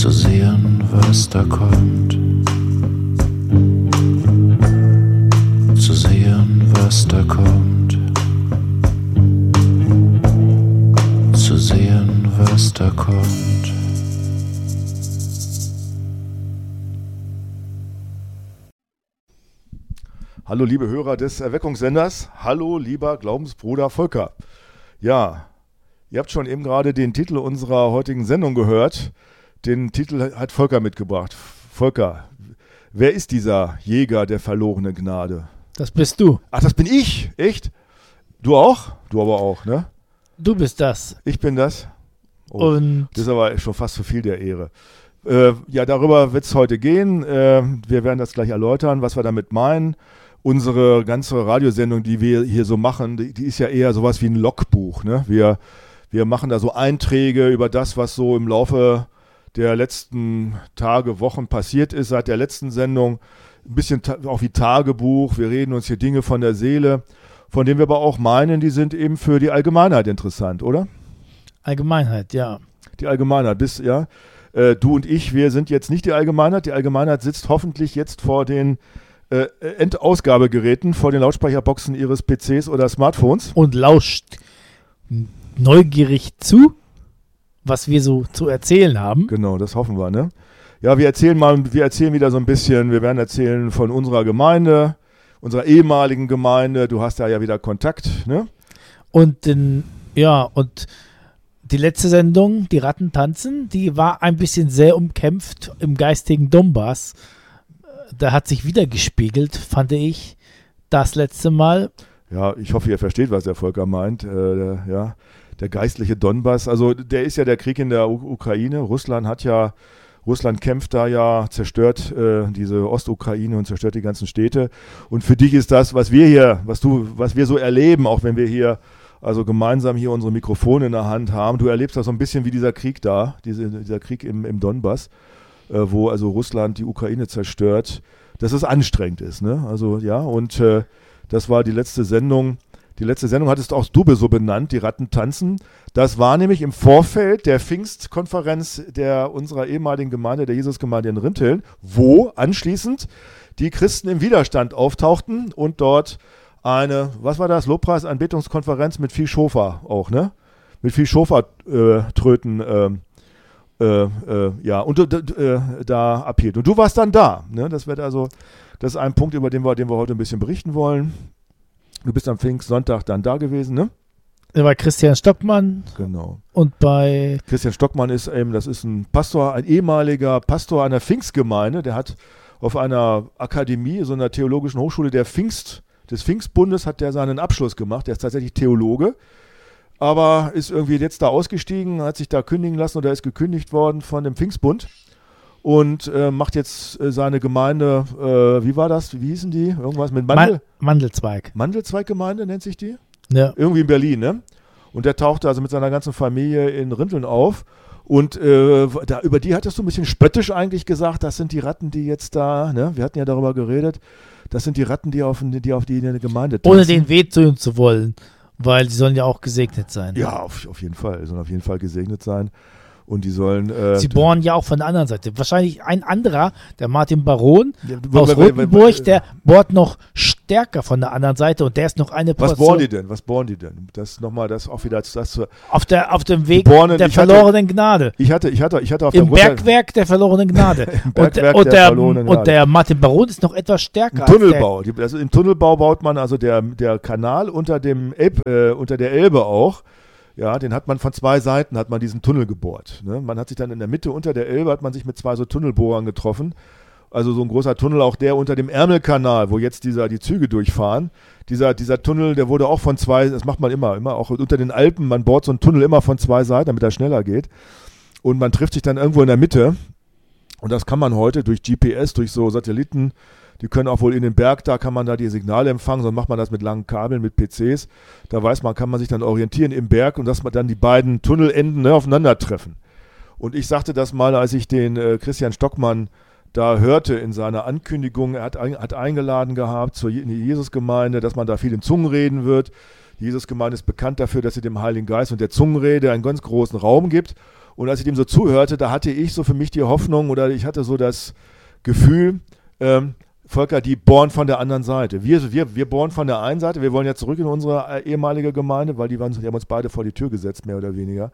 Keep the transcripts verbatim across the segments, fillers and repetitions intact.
zu sehen, was da kommt. Zu sehen, was da kommt. Zu sehen, was da kommt. Hallo liebe Hörer des Erweckungssenders, hallo lieber Glaubensbruder Volker. Ja, ihr habt schon eben gerade den Titel unserer heutigen Sendung gehört. Den Titel hat Volker mitgebracht. Volker, wer ist dieser Jäger der verlorenen Gnade? Das bist du. Ach, das bin ich? Echt? Du auch? Du aber auch, ne? Du bist das. Ich bin das? Oh, Und das ist aber schon fast zu viel der Ehre. Äh, ja, darüber wird es heute gehen. Äh, wir werden das gleich erläutern, was wir damit meinen. Unsere ganze Radiosendung, die wir hier so machen, die, die ist ja eher sowas wie ein Logbuch, ne? Wir, wir machen da so Einträge über das, was so im Laufe der letzten Tage, Wochen passiert ist, seit der letzten Sendung. Ein bisschen ta- auch wie Tagebuch. Wir reden uns hier Dinge von der Seele, von denen wir aber auch meinen, die sind eben für die Allgemeinheit interessant, oder? Allgemeinheit, ja. Die Allgemeinheit, bis, ja. Äh, du und ich, wir sind jetzt nicht die Allgemeinheit. Die Allgemeinheit sitzt hoffentlich jetzt vor den äh, Endausgabegeräten, vor den Lautsprecherboxen ihres P Cs oder Smartphones. Und lauscht neugierig zu, was wir so zu erzählen haben. Genau, das hoffen wir, ne? Ja, wir erzählen mal, wir erzählen wieder so ein bisschen, wir werden erzählen von unserer Gemeinde, unserer ehemaligen Gemeinde. Du hast da ja wieder Kontakt, ne? Und den, ja, und die letzte Sendung, die Ratten tanzen, die war ein bisschen sehr umkämpft im geistigen Donbass. Da hat sich wieder gespiegelt, fand ich, das letzte Mal. Ja, ich hoffe, ihr versteht, was der Volker meint. Äh, der, ja, der geistliche Donbass, also der ist ja der Krieg in der U- Ukraine. Russland hat ja, Russland kämpft da ja, zerstört äh, diese Ostukraine und zerstört die ganzen Städte. Und für dich ist das, was wir hier, was du, was wir so erleben, auch wenn wir hier also gemeinsam hier unsere Mikrofone in der Hand haben, du erlebst das so ein bisschen wie dieser Krieg da, diese, dieser Krieg im, im Donbass, äh, wo also Russland die Ukraine zerstört, dass es anstrengend ist, ne? Also ja, und äh, das war die letzte Sendung. Die letzte Sendung hattest auch du so benannt, die Ratten tanzen. Das war nämlich im Vorfeld der Pfingstkonferenz der unserer ehemaligen Gemeinde, der Jesusgemeinde in Rinteln, wo anschließend die Christen im Widerstand auftauchten und dort eine, was war das, Lobpreis, Anbetungskonferenz mit viel Schofa auch, ne? Mit viel Schofa-Tröten, äh, äh, äh, ja, und äh, da abhielt. Und du warst dann da, ne? Das wird also, das ist ein Punkt, über den wir, den wir heute ein bisschen berichten wollen. Du bist am Pfingstsonntag dann da gewesen, ne? Bei Christian Stockmann. Genau. Und bei Christian Stockmann ist eben, das ist ein Pastor, ein ehemaliger Pastor einer Pfingstgemeinde, der hat auf einer Akademie, so einer theologischen Hochschule der Pfingst, des Pfingstbundes, hat der seinen Abschluss gemacht. Der ist tatsächlich Theologe, aber ist irgendwie jetzt da ausgestiegen, hat sich da kündigen lassen oder ist gekündigt worden von dem Pfingstbund und äh, macht jetzt äh, seine Gemeinde, äh, wie war das, wie hießen die? Irgendwas mit Mandel? Ma- Mandelzweig. Mandelzweiggemeinde nennt sich die? Ja. Irgendwie in Berlin, ne? Und der tauchte also mit seiner ganzen Familie in Rinteln auf. Und äh, da, über die hattest du ein bisschen spöttisch eigentlich gesagt, das sind die Ratten, die jetzt da, ne? Wir hatten ja darüber geredet, das sind die Ratten, die auf, die auf die in der Gemeinde tanzen. Ohne den weh tun zu wollen, weil die sollen ja auch gesegnet sein. Ja, auf, auf jeden Fall. Die sollen auf jeden Fall gesegnet sein. Und die sollen... Äh, Sie bohren ja auch von der anderen Seite. Wahrscheinlich ein anderer, der Martin Baron Ja, aus w- w- w- Rotenburg, der bohrt noch stärker von der anderen Seite und der ist noch eine was Portion bohren die denn? Was bohren die denn? Das nochmal, das auch wieder... Das, das, auf, der, auf dem Weg bohren- der ich hatte- verlorenen Gnade. ich, hatte, ich, hatte, ich hatte auf Im der Runter- Bergwerk der verlorenen Gnade. Im und, Bergwerk und, der der, verlorenen und Gnade. der Martin Baron ist noch etwas stärker. Ein Tunnelbau. Die, also im Tunnelbau baut man also der, der Kanal unter, dem Elb, äh, unter der Elbe auch. Ja, den hat man von zwei Seiten, hat man diesen Tunnel gebohrt. Ne? Man hat sich dann in der Mitte unter der Elbe, hat man sich mit zwei so Tunnelbohrern getroffen. Also so ein großer Tunnel, auch der unter dem Ärmelkanal, wo jetzt dieser, die Züge durchfahren. Dieser, dieser Tunnel, der wurde auch von zwei, das macht man immer, immer auch unter den Alpen, man bohrt so einen Tunnel immer von zwei Seiten, damit er schneller geht. Und man trifft sich dann irgendwo in der Mitte. Und das kann man heute durch G P S, durch so Satelliten, die können auch wohl in den Berg, da kann man da die Signale empfangen, sonst macht man das mit langen Kabeln, mit P Cs. Da weiß man, kann man sich dann orientieren im Berg und dass man dann die beiden Tunnelenden, ne, aufeinandertreffen. Und ich sagte das mal, als ich den äh, Christian Stockmann da hörte in seiner Ankündigung, er hat, ein, hat eingeladen gehabt zur in die Jesusgemeinde, dass man da viel in Zungen reden wird. Die Jesusgemeinde ist bekannt dafür, dass sie dem Heiligen Geist und der Zungenrede einen ganz großen Raum gibt. Und als ich dem so zuhörte, da hatte ich so für mich die Hoffnung oder ich hatte so das Gefühl, ähm, Volker, die bohren von der anderen Seite. Wir, wir, wir bohren von der einen Seite, wir wollen ja zurück in unsere ehemalige Gemeinde, weil die, waren, die haben uns beide vor die Tür gesetzt, mehr oder weniger.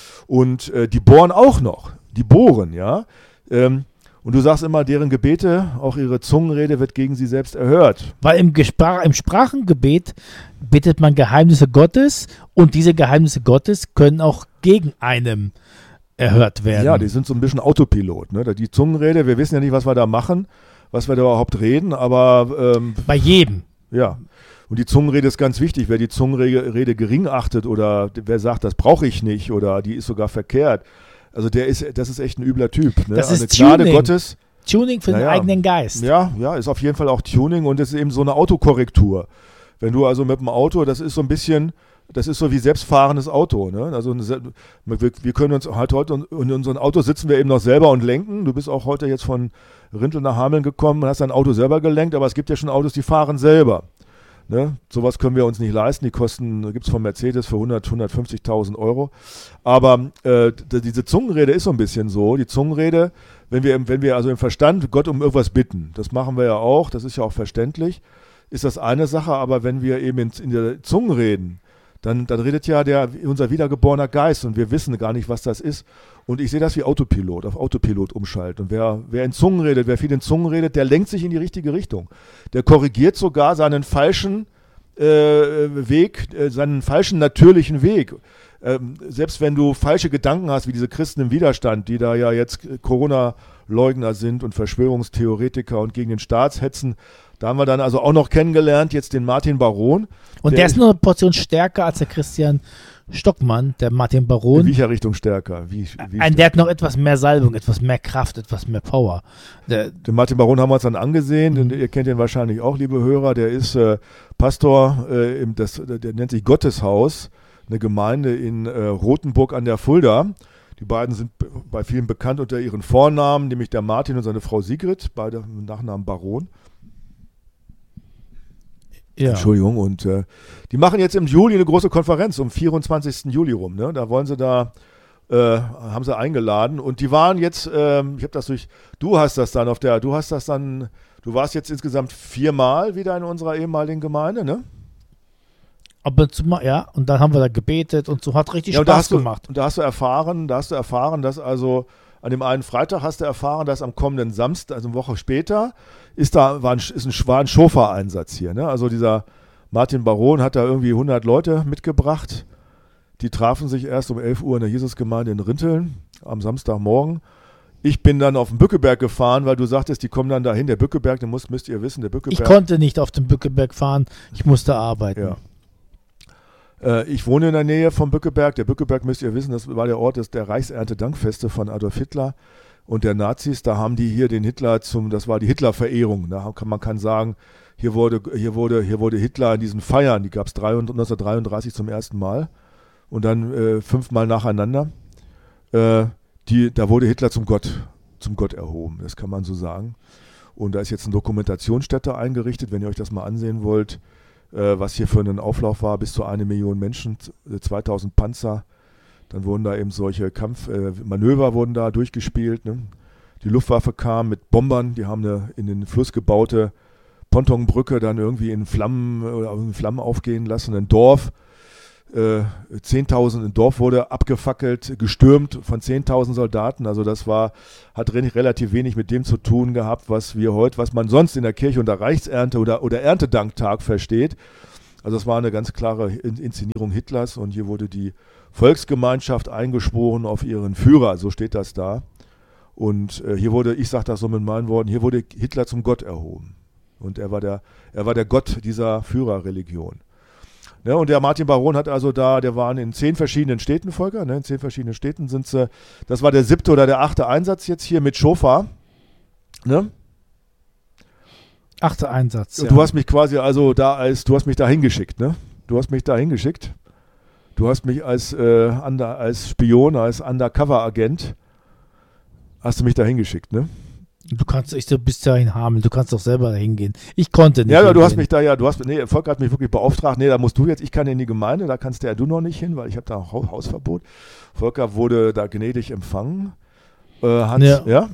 Und äh, die bohren auch noch, die bohren, ja. Ähm, und du sagst immer, deren Gebete, auch ihre Zungenrede wird gegen sie selbst erhört. Weil im, Gespr- im Sprachengebet bittet man Geheimnisse Gottes und diese Geheimnisse Gottes können auch gegen einem erhört werden. Ja, die sind so ein bisschen Autopilot. Ne? Die Zungenrede, wir wissen ja nicht, was wir da machen, was wir da überhaupt reden, aber ähm, bei jedem. Ja, und die Zungenrede ist ganz wichtig. Wer die Zungenrede gering achtet oder wer sagt, das brauche ich nicht oder die ist sogar verkehrt, also der ist, das ist echt ein übler Typ. Ne? Das also ist Gnade Tuning. Gottes. Tuning für den ja, eigenen Geist. Ja, ja, ist auf jeden Fall auch Tuning und es ist eben so eine Autokorrektur. Wenn du also mit dem Auto, das ist so ein bisschen, das ist so wie selbstfahrendes Auto. Ne? Also wir, wir können uns halt heute in unserem Auto sitzen wir eben noch selber und lenken. Du bist auch heute jetzt von Rintel nach Hameln gekommen und hast dein Auto selber gelenkt, aber es gibt ja schon Autos, die fahren selber. Ne? Sowas können wir uns nicht leisten. Die kosten, gibt es von Mercedes für hundert, hundertfünfzigtausend Euro. Aber äh, diese Zungenrede ist so ein bisschen so. Die Zungenrede, wenn wir, wenn wir also im Verstand Gott um irgendwas bitten, das machen wir ja auch, das ist ja auch verständlich, ist das eine Sache. Aber wenn wir eben in, in der Zunge reden, dann, dann redet ja der, unser wiedergeborener Geist und wir wissen gar nicht, was das ist. Und ich sehe das wie Autopilot, auf Autopilot umschalten. Und wer, wer in Zungen redet, wer viel in Zungen redet, der lenkt sich in die richtige Richtung. Der korrigiert sogar seinen falschen äh, Weg, äh, seinen falschen natürlichen Weg. Ähm, selbst wenn du falsche Gedanken hast, wie diese Christen im Widerstand, die da ja jetzt Corona-Leugner sind und Verschwörungstheoretiker und gegen den Staat hetzen, da haben wir dann also auch noch kennengelernt, jetzt den Martin Baron. Und der, der ist nur eine Portion stärker als der Christian Stockmann, der Martin Baron. In welcher Richtung stärker? Wie, wie Ein, der hat noch etwas mehr Salbung, etwas mehr Kraft, etwas mehr Power. Der, den Martin Baron haben wir uns dann angesehen, den, ihr kennt ihn wahrscheinlich auch, liebe Hörer, der ist äh, Pastor, äh, im, das, der nennt sich Gotteshaus, eine Gemeinde in äh, Rothenburg an der Fulda. Die beiden sind bei vielen bekannt unter ihren Vornamen, nämlich der Martin und seine Frau Sigrid, beide mit Nachnamen Baron. Ja. Entschuldigung, und äh, die machen jetzt im Juli eine große Konferenz, um vierundzwanzigsten Juli rum, ne? Da wollen sie da, äh, haben sie eingeladen und die waren jetzt, ähm, ich habe das durch, du hast das dann auf der, du hast das dann, du warst jetzt insgesamt viermal wieder in unserer ehemaligen Gemeinde, ne? Aber zu mal, ja, und dann haben wir da gebetet und so, hat richtig ja, Spaß du, gemacht. Und da hast du erfahren, da hast du erfahren, dass also an dem einen Freitag hast du erfahren, dass am kommenden Samstag, also eine Woche später, ist da war ein, ist ein, war ein Schofa-Einsatz hier. Ne? Also dieser Martin Baron hat da irgendwie hundert Leute mitgebracht. Die trafen sich erst um elf Uhr in der Jesusgemeinde in Rinteln am Samstagmorgen. Ich bin dann auf den Bückeberg gefahren, weil du sagtest, die kommen dann dahin. Der Bückeberg, den müsst, müsst ihr wissen, der Bückeberg. Ich konnte nicht auf den Bückeberg fahren, ich musste arbeiten. Ja. Ich wohne in der Nähe vom Bückeberg. Der Bückeberg, müsst ihr wissen, das war der Ort des, der Reichserntedankfeste von Adolf Hitler und der Nazis. Da haben die hier den Hitler zum, das war die Hitlerverehrung. Da kann, man kann sagen, hier wurde, hier, wurde, hier wurde Hitler in diesen Feiern, die gab es neunzehnhundertdreiunddreißig zum ersten Mal und dann äh, fünfmal nacheinander. Äh, die, da wurde Hitler zum Gott, zum Gott erhoben, das kann man so sagen. Und da ist jetzt eine Dokumentationsstätte eingerichtet, wenn ihr euch das mal ansehen wollt. Was hier für einen Auflauf war, bis zu eine Million Menschen, zweitausend Panzer. Dann wurden da eben solche Kampfmanöver äh, wurden da durchgespielt. Ne? Die Luftwaffe kam mit Bombern, die haben eine in den Fluss gebaute Pontonbrücke dann irgendwie in Flammen, oder in Flammen aufgehen lassen. Ein Dorf, äh, zehntausend, ein Dorf wurde abgefackelt, gestürmt von zehntausend Soldaten. Also das war, hat re- relativ wenig mit dem zu tun gehabt, was wir heute, was man sonst in der Kirche unter Reichsernte oder, oder Erntedanktag versteht. Also das war eine ganz klare Inszenierung Hitlers und hier wurde die Volksgemeinschaft eingeschworen auf ihren Führer, so steht das da. Und äh, hier wurde, ich sage das so mit meinen Worten, hier wurde Hitler zum Gott erhoben. Und er war der, er war der Gott dieser Führerreligion. Ne, und der Martin Baron hat also da, der waren in zehn verschiedenen Städten, Volker, ne, in zehn verschiedenen Städten sind sie, das war der siebte oder der achte Einsatz jetzt hier mit Schofa. Ne? Achte Einsatz, und ja. Du hast mich quasi also da als, du hast mich da hingeschickt, ne? Du hast mich da hingeschickt. Du hast mich als, äh, under, als Spion, als Undercover-Agent, hast du mich da hingeschickt, ne? Du kannst, ich so, bist ja in Hameln, du kannst doch selber hingehen. Ich konnte nicht. Ja, hingehen. du hast mich da ja, du hast, nee, Volker hat mich wirklich beauftragt, nee, da musst du jetzt, ich kann in die Gemeinde, da kannst ja du noch nicht hin, weil ich habe da auch Hausverbot. Volker wurde da gnädig empfangen. Äh, hat, ja. ja.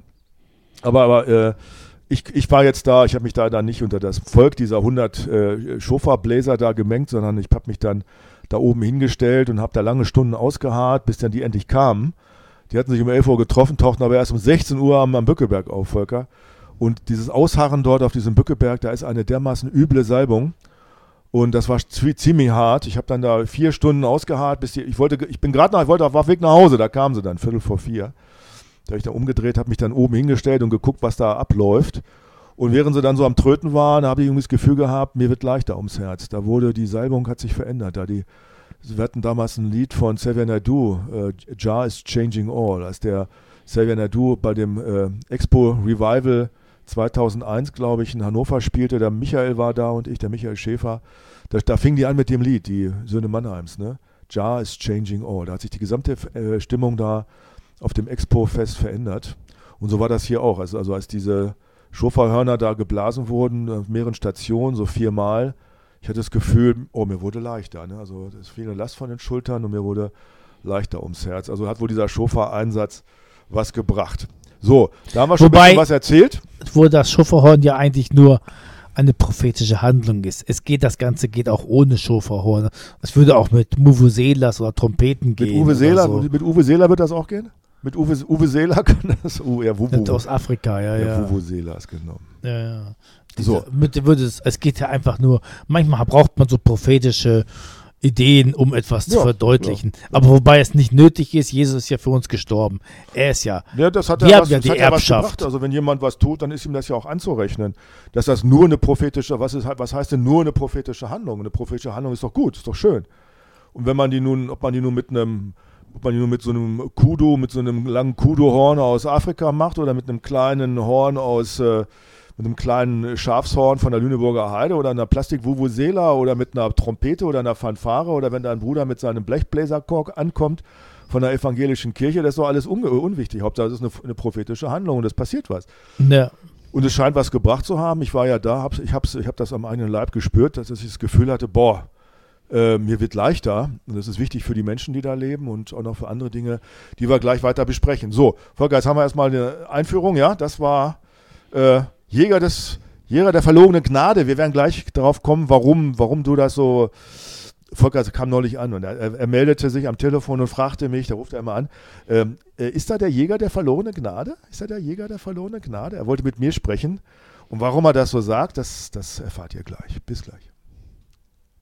Aber, aber äh, ich, ich war jetzt da, ich habe mich da dann nicht unter das Volk dieser hundert äh, Schofa-Bläser da gemengt, sondern ich habe mich dann da oben hingestellt und habe da lange Stunden ausgeharrt, bis dann die endlich kamen. Die hatten sich um elf Uhr getroffen, tauchten aber erst um sechzehn Uhr am, am Bückeberg auf, Volker. Und dieses Ausharren dort auf diesem Bückeberg, da ist eine dermaßen üble Salbung. Und das war ziemlich hart. Ich habe dann da vier Stunden ausgeharrt, bis die, ich wollte, ich bin gerade nach, ich wollte auf dem Weg nach Hause, da kamen sie dann, Viertel vor vier. Da habe ich dann umgedreht, habe mich dann oben hingestellt und geguckt, was da abläuft. Und während sie dann so am Tröten waren, habe ich irgendwie das Gefühl gehabt, mir wird leichter ums Herz. Da wurde, die Salbung hat sich verändert, da die wir hatten damals ein Lied von Xavier Naidoo, äh, Jah is Changing All, als der Xavier Naidoo bei dem äh, Expo Revival zweitausendeins, glaube ich, in Hannover spielte. Der Michael war da und ich, der Michael Schäfer. Da, da fing die an mit dem Lied, die Söhne Mannheims, ne? Jah is Changing All. Da hat sich die gesamte äh, Stimmung da auf dem Expo-Fest verändert. Und so war das hier auch. Also, also als diese Schofahörner da geblasen wurden, auf mehreren Stationen, so viermal, ich hatte das Gefühl, oh, mir wurde leichter. Ne? Also es fiel eine Last von den Schultern und mir wurde leichter ums Herz. Also hat wohl dieser Schofa-Einsatz was gebracht. So, da haben wir schon Wobei, ein bisschen was erzählt. Wo das Schofahorn ja eigentlich nur eine prophetische Handlung ist. Es geht, das Ganze geht auch ohne Schofahorn. Es würde auch mit Muvuselas oder Trompeten mit gehen. Uwe Seeler, so. Mit Uwe Seeler wird das auch gehen? Mit Uwe, Uwe Seeler kann das? Uh, ja, Wuvu. Aus Afrika, ja, ja. Ja, Uwe Seeler, genau. Ja, ja. Diese, so. Mit, würde es, es geht ja einfach nur, manchmal braucht man so prophetische Ideen, um etwas ja, zu verdeutlichen. Ja, ja. Aber wobei es nicht nötig ist, Jesus ist ja für uns gestorben. Er ist ja, ja das hat wir ja haben was, ja die hat Erbschaft. Ja was gebracht. Also wenn jemand was tut, dann ist ihm das ja auch anzurechnen. Dass das nur eine prophetische, was, ist, was heißt denn nur eine prophetische Handlung? Eine prophetische Handlung ist doch gut, ist doch schön. Und wenn man die nun, ob man die nun mit einem Ob man die nur mit so einem Kudu, mit so einem langen Kudu-Horn aus Afrika macht oder mit einem kleinen Horn aus, äh, mit einem kleinen Schafshorn von der Lüneburger Heide oder einer Plastik-Vuvuzela oder mit einer Trompete oder einer Fanfare oder wenn da ein Bruder mit seinem Blechbläserkork ankommt von der evangelischen Kirche, das ist doch alles un- unwichtig. Hauptsache, das ist eine, eine prophetische Handlung und es passiert was. Ja. Und es scheint was gebracht zu haben. Ich war ja da, hab, ich habe ich hab das am eigenen Leib gespürt, dass ich das Gefühl hatte, boah, Äh, mir wird leichter, und das ist wichtig für die Menschen, die da leben und auch noch für andere Dinge, die wir gleich weiter besprechen. So, Volker, jetzt haben wir erstmal eine Einführung, ja, das war äh, Jäger des, Jäger der verlorenen Gnade. Wir werden gleich darauf kommen, warum, warum du das so, Volker kam neulich an und er, er meldete sich am Telefon und fragte mich, da ruft er immer an, ähm, äh, ist da der Jäger der verlorenen Gnade? Ist da der Jäger der verlorenen Gnade? Er wollte mit mir sprechen und warum er das so sagt, das, das erfahrt ihr gleich. Bis gleich.